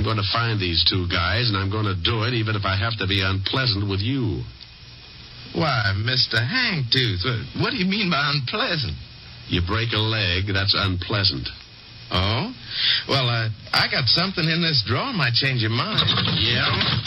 I'm going to find these two guys, and I'm going to do it even if I have to be unpleasant with you. Why, Mr. Hangtooth, what do you mean by unpleasant? You break a leg, that's unpleasant. Oh? Well, I got something in this drawer might change your mind. Yeah?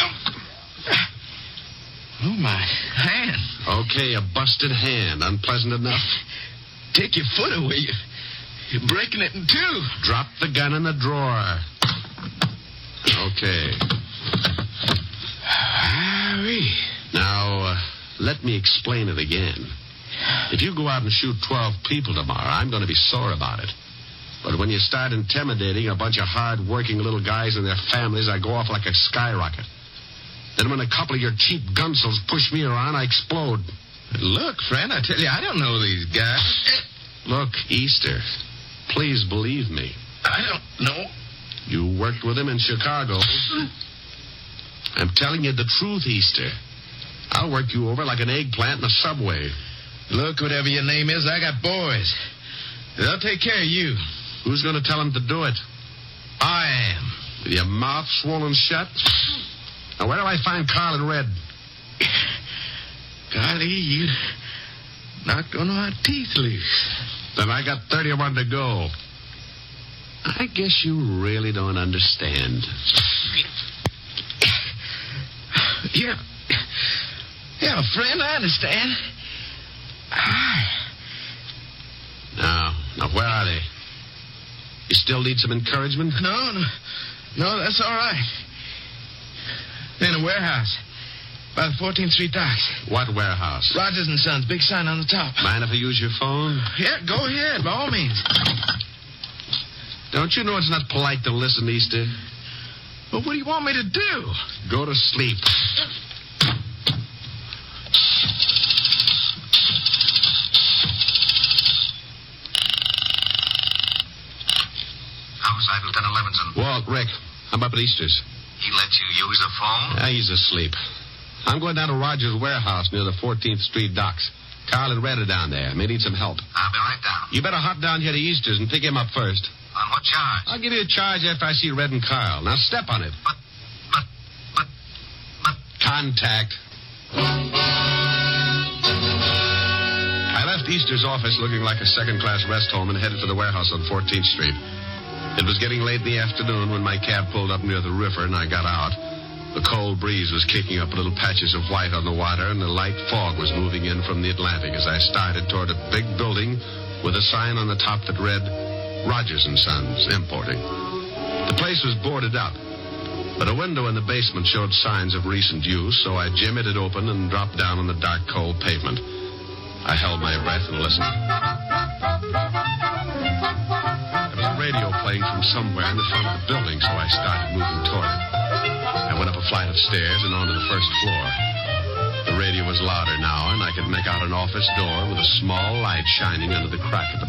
Oh, my hand. Okay, a busted hand. Unpleasant enough? Take your foot away. You're breaking it in two. Drop the gun in the drawer. Okay. Now, let me explain it again. If you go out and shoot 12 people tomorrow, I'm going to be sore about it. But when you start intimidating a bunch of hard-working little guys and their families, I go off like a skyrocket. Then when a couple of your cheap gunsels push me around, I explode. Look, friend, I tell you, I don't know these guys. Look, Easter, please believe me. I don't know. You worked with him in Chicago. I'm telling you the truth, Easter. I'll work you over like an eggplant in a subway. Look, whatever your name is, I got boys. They'll take care of you. Who's going to tell them to do it? I am. With your mouth swollen shut? Now, where do I find Carl and Red? Golly, you knocked one of my teeth loose. Then I got 31 to go. I guess you really don't understand. Yeah, friend, I understand. Now, where are they? You still need some encouragement? No, that's all right. They're in a warehouse by the 14th Street docks. What warehouse? Rogers & Sons, big sign on the top. Mind if I use your phone? Yeah, go ahead, by all means. Don't you know it's not polite to listen, Easter? Well, what do you want me to do? Go to sleep. Homicide, Lieutenant Levinson. Walt, Rick, I'm up at Easter's. He lets you use the phone? He's asleep. I'm going down to Rogers' warehouse near the 14th Street docks. Carl and Red are down there. May need some help. I'll be right down. You better hop down here to Easter's and pick him up first. On what charge? I'll give you a charge after I see Red and Carl. Now step on it. But... Contact. I left Easter's office looking like a second-class rest home and headed for the warehouse on 14th Street. It was getting late in the afternoon when my cab pulled up near the river and I got out. The cold breeze was kicking up little patches of white on the water, and the light fog was moving in from the Atlantic as I started toward a big building with a sign on the top that read, Rogers & Sons, Importing. The place was boarded up, but a window in the basement showed signs of recent use, so I jimmied it open and dropped down on the dark, cold pavement. I held my breath and listened. There was a radio playing from somewhere in the front of the building, so I started moving toward it. I went up a flight of stairs and onto the first floor. The radio was louder now, and I could make out an office door with a small light shining under the crack of the